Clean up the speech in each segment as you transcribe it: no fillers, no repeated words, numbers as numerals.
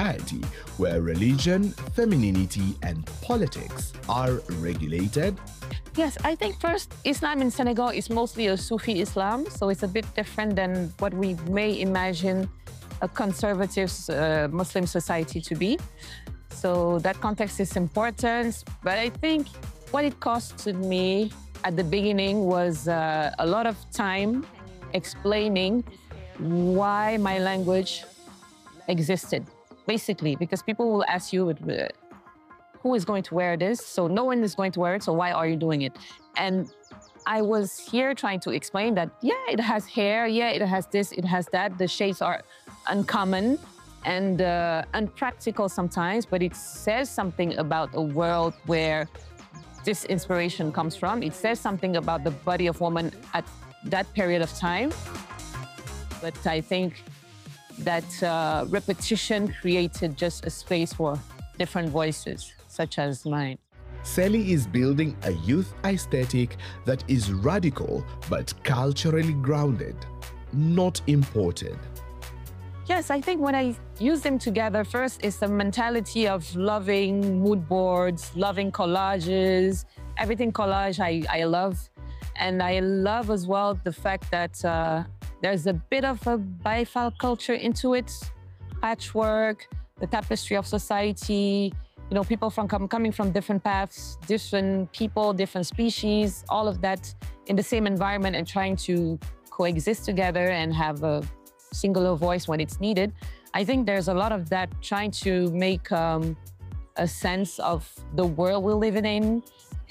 society where religion, femininity, and politics are regulated? Yes, I think first, Islam in Senegal is mostly a Sufi Islam, so it's a bit different than what we may imagine a conservative Muslim society to be. So that context is important, but I think what it costed me at the beginning was a lot of time explaining why my language existed, basically, because people will ask you, who is going to wear this? So no one is going to wear it, so why are you doing it? And I was here trying to explain that, yeah, it has hair, yeah, it has this, it has that. The shapes are uncommon and unpractical sometimes, but it says something about a world where this inspiration comes from. It says something about the body of woman at that period of time. But I think that repetition created just a space for different voices, such as mine. Selly is building a youth aesthetic that is radical but culturally grounded, not imported. Yes, I think when I use them together, first is the mentality of loving mood boards, loving collages. Everything collage I love. And I love as well the fact that there's a bit of a bifal culture into it. Patchwork, the tapestry of society, you know, people coming from different paths, different people, different species, all of that in the same environment and trying to coexist together and have a singular voice when it's needed. I think there's a lot of that trying to make a sense of the world we're living in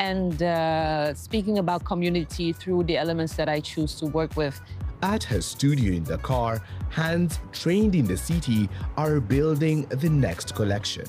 and speaking about community through the elements that I choose to work with. At her studio in Dakar, hands trained in the city are building the next collection.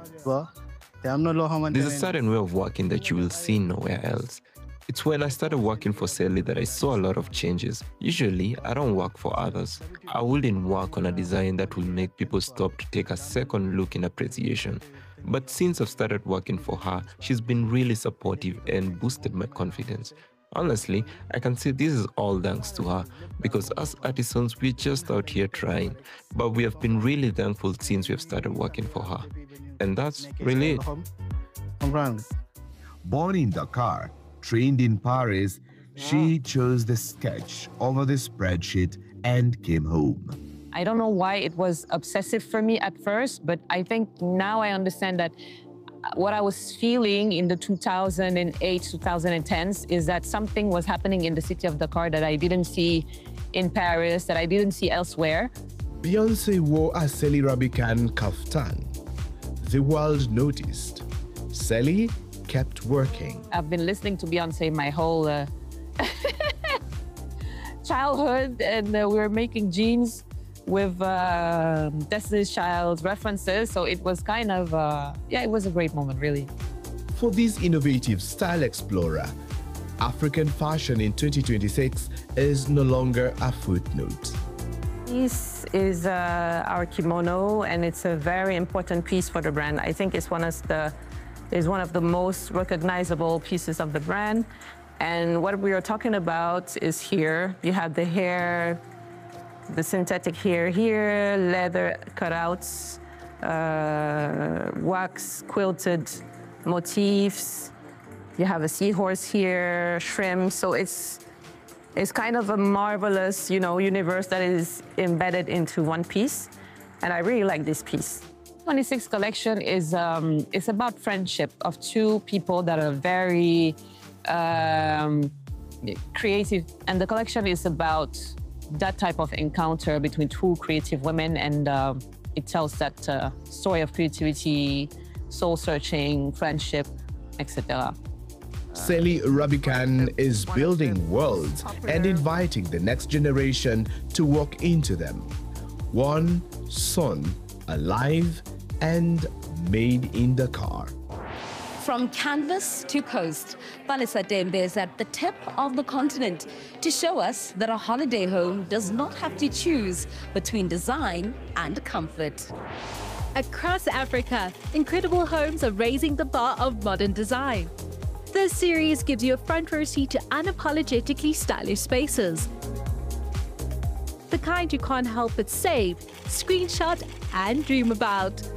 There's a certain way of working that you will see nowhere else. It's when I started working for Selly that I saw a lot of changes. Usually, I don't work for others. I wouldn't work on a design that will make people stop to take a second look in appreciation. But since I've started working for her, she's been really supportive and boosted my confidence. Honestly, I can say this is all thanks to her, because as artisans, we're just out here trying. But we have been really thankful since we have started working for her. And that's really it. Born in Dakar, trained in Paris, she chose the sketch over the spreadsheet and came home. I don't know why it was obsessive for me at first, but I think now I understand that what I was feeling in the 2008, 2010s is that something was happening in the city of Dakar that I didn't see in Paris, that I didn't see elsewhere. Beyoncé wore a Selly Rabican kaftan. The world noticed. Selly kept working. I've been listening to Beyoncé my whole childhood, and we were making jeans with Destiny's Child references, so it was kind of, yeah, it was a great moment, really. For this innovative style explorer, African fashion in 2026 is no longer a footnote. This is our kimono, and it's a very important piece for the brand. I think it's one of the most recognizable pieces of the brand. And what we are talking about is here. You have the hair, the synthetic hair here, leather cutouts, wax quilted motifs. You have a seahorse here, shrimp. So it's kind of a marvelous, you know, universe that is embedded into one piece. And I really like this piece. 26 collection is it's about friendship of two people that are very creative. And the collection is about that type of encounter between two creative women, and it tells that story of creativity, soul-searching, friendship, etc. Selly Rabican is building worlds and inviting the next generation to walk into them. One son, alive and made in Dakar. From canvas to coast, Vanessa Dembe is at the tip of the continent to show us that a holiday home does not have to choose between design and comfort. Across Africa, incredible homes are raising the bar of modern design. This series gives you a front row seat to unapologetically stylish spaces. The kind you can't help but save, screenshot, and dream about.